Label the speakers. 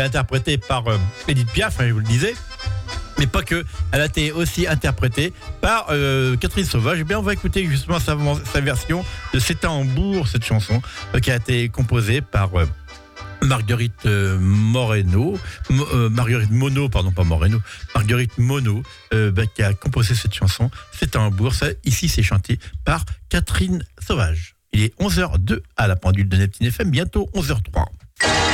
Speaker 1: interprétée par Edith Piaf, je vous le disais. Mais pas que, elle a été aussi interprétée par Catherine Sauvage. Eh bien, on va écouter justement sa version de C'est un Hambourg, cette chanson, qui a été composée par Marguerite Moreno, Marguerite Monod, pardon, pas Moreno, Marguerite Monod, qui a composé cette chanson. C'est un Hambourg. Ça, ici, c'est chanté par Catherine Sauvage. Il est 11h02 à la pendule de Neptune FM, bientôt 11h03.